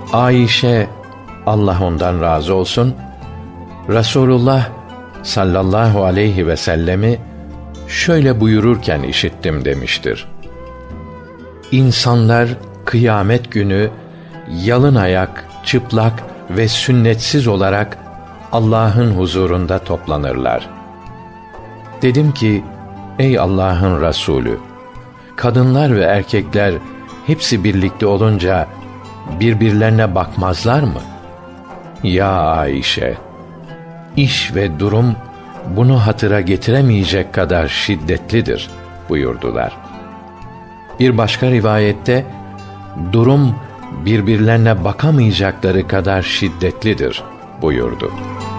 Ayşe, Allah ondan razı olsun, Resulullah sallallahu aleyhi ve sellemi şöyle buyururken işittim demiştir: İnsanlar kıyamet günü yalın ayak, çıplak ve sünnetsiz olarak Allah'ın huzurunda toplanırlar. Dedim ki, ey Allah'ın Resulü, kadınlar ve erkekler hepsi birlikte olunca birbirlerine bakmazlar mı? Ya Ayşe, iş ve durum bunu hatıra getiremeyecek kadar şiddetlidir buyurdular. Bir başka rivayette, durum birbirlerine bakamayacakları kadar şiddetlidir buyurdu.